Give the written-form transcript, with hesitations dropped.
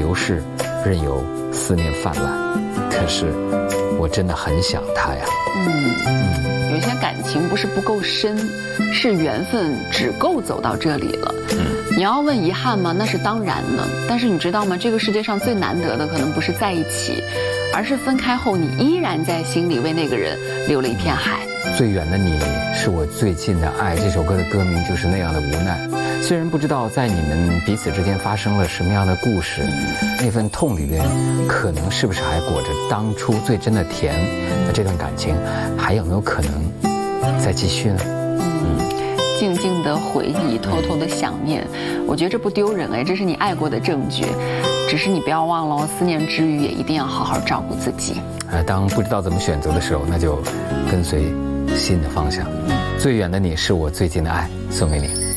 流逝，任由思念泛滥。可是我真的很想他呀。 有些感情不是不够深，是缘分只够走到这里了。你要问遗憾吗？那是当然的。但是你知道吗？这个世界上最难得的可能不是在一起，而是分开后你依然在心里为那个人留了一片海。 最远的你是我最近的爱，这首歌的歌名就是那样的无奈。虽然不知道在你们彼此之间发生了什么样的故事，那份痛里边可能是不是还裹着当初最真的甜，那这段感情还有没有可能再继续呢？ 静静的回忆，偷偷的想念，我觉得这不丢人哎，这是你爱过的证据。只是你不要忘了，思念之余也一定要好好照顾自己。 当不知道怎么选择的时候，那就跟随心的方向。最远的你是我最近的爱，送给你。